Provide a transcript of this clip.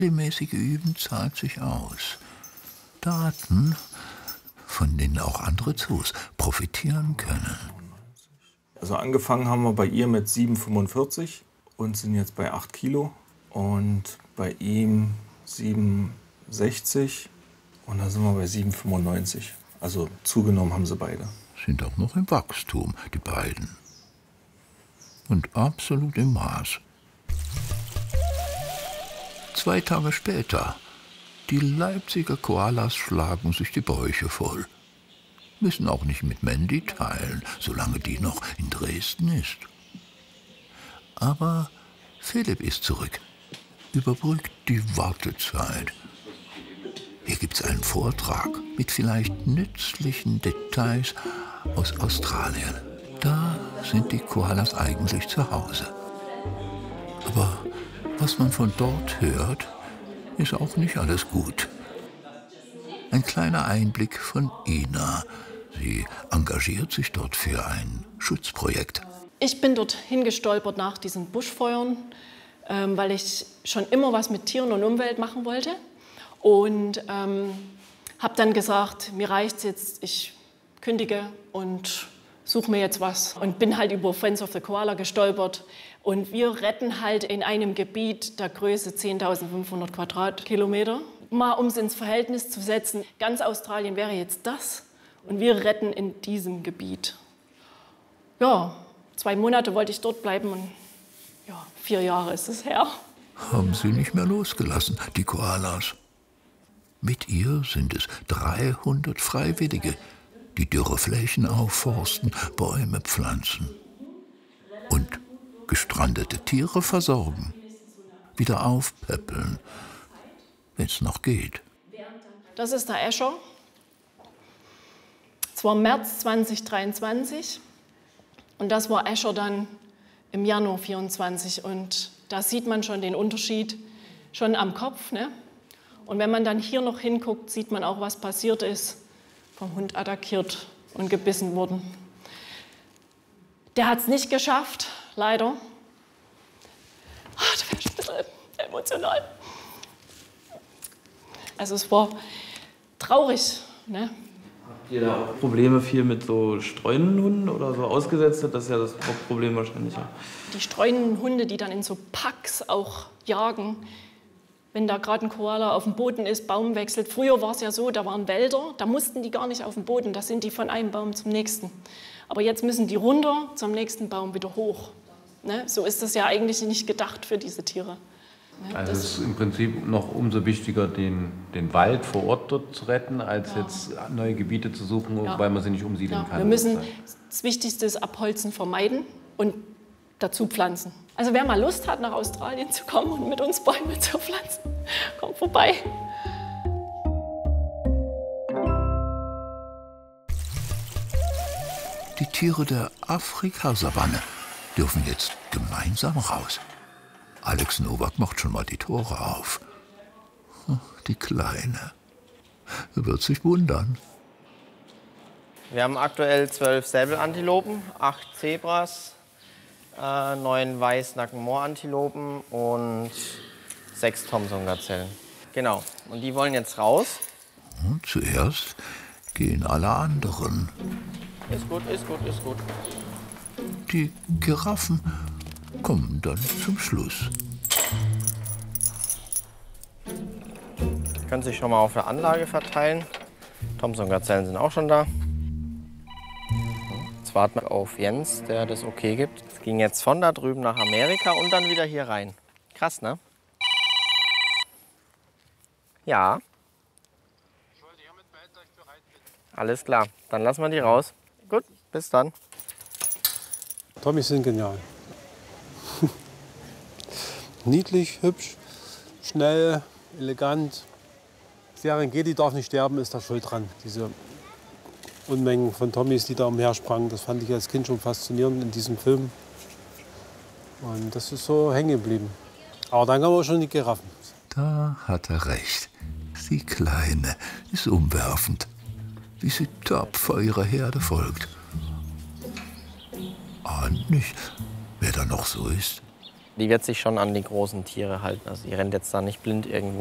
Regelmäßige Üben zahlt sich aus. Daten, von denen auch andere Zoos profitieren können. Also angefangen haben wir bei ihr mit 7,45 und sind jetzt bei 8 Kilo. Und bei ihm 7,60 und da sind wir bei 7,95. Also zugenommen haben sie beide. Sind auch noch im Wachstum, die beiden. Und absolut im Maß. 2 Tage später. Die Leipziger Koalas schlagen sich die Bäuche voll. Müssen auch nicht mit Mandy teilen, solange die noch in Dresden ist. Aber Philipp ist zurück, überbrückt die Wartezeit. Hier gibt's einen Vortrag mit vielleicht nützlichen Details aus Australien. Da sind die Koalas eigentlich zu Hause. Aber was man von dort hört, ist auch nicht alles gut. Ein kleiner Einblick von Ina. Sie engagiert sich dort für ein Schutzprojekt. Ich bin dorthin gestolpert nach diesen Buschfeuern, weil ich schon immer was mit Tieren und Umwelt machen wollte. Und habe dann gesagt, mir reicht's jetzt, ich kündige und suche mir jetzt was. Und bin halt über Friends of the Koala gestolpert. Und wir retten halt in einem Gebiet der Größe 10.500 Quadratkilometer. Mal um es ins Verhältnis zu setzen, ganz Australien wäre jetzt das. Und wir retten in diesem Gebiet. Ja, 2 Monate wollte ich dort bleiben und ja, 4 Jahre ist es her. Haben sie nicht mehr losgelassen, die Koalas. Mit ihr sind es 300 Freiwillige, die dürre Flächen aufforsten, Bäume pflanzen und gestrandete Tiere versorgen, wieder aufpäppeln, wenn es noch geht. Das ist der Escher. Es war März 2023 und das war Escher dann im Januar 24. Und da sieht man schon den Unterschied, schon am Kopf. Ne? Und wenn man dann hier noch hinguckt, sieht man auch, was passiert ist. Vom Hund attackiert und gebissen worden. Der hat es nicht geschafft, leider. Da wäre ich ein bisschen emotional. Also es war traurig. Ne? Habt ihr da auch Probleme viel mit so streunenden Hunden oder so ausgesetzt? Das ist ja das Hauptproblem wahrscheinlich. Ja. Die streunenden Hunde, die dann in so Packs auch jagen, wenn da gerade ein Koala auf dem Boden ist, Baum wechselt. Früher war es ja so, da waren Wälder, da mussten die gar nicht auf den Boden, da sind die von einem Baum zum nächsten. Aber jetzt müssen die runter zum nächsten Baum wieder hoch. Ne? So ist das ja eigentlich nicht gedacht für diese Tiere. Ne? Also es ist im Prinzip noch umso wichtiger, den Wald vor Ort dort zu retten, als jetzt neue Gebiete zu suchen, weil man sie nicht umsiedeln kann. Wir müssen das Wichtigste ist Abholzen vermeiden und dazu pflanzen. Also wer mal Lust hat, nach Australien zu kommen und mit uns Bäume zu pflanzen, kommt vorbei. Die Tiere der Afrikasavanne dürfen jetzt gemeinsam raus. Alex Nowak macht schon mal die Tore auf. Die Kleine. Er wird sich wundern. Wir haben aktuell 12 Säbelantilopen, 8 Zebras, 9 Weißnacken-Moorantilopen und 6 Thomson-Gazellen. Genau, und die wollen jetzt raus. Und zuerst gehen alle anderen. Ist gut, ist gut, ist gut. Die Giraffen kommen dann zum Schluss. Die können sich schon mal auf der Anlage verteilen. Thomson-Gazellen sind auch schon da. Jetzt warten wir auf Jens, der das okay gibt. Es ging jetzt von da drüben nach Amerika und dann wieder hier rein. Krass, ne? Ja. Ich wollte hiermit melden, dass ich bereit bin. Alles klar, dann lassen wir die raus. Gut, bis dann. Tommys sind genial. Niedlich, hübsch, schnell, elegant. Serengeti darf nicht sterben, ist da schuld dran. Diese Unmengen von Tommys, die da umhersprangen, das fand ich als Kind schon faszinierend in diesem Film. Und das ist so hängen geblieben. Aber dann haben wir schon die Giraffen. Da hat er recht. Die Kleine ist umwerfend, wie sie tapfer ihrer Herde folgt. Ahnt nicht, wer da noch so ist. Die wird sich schon an die großen Tiere halten. Also die rennt jetzt da nicht blind irgendwo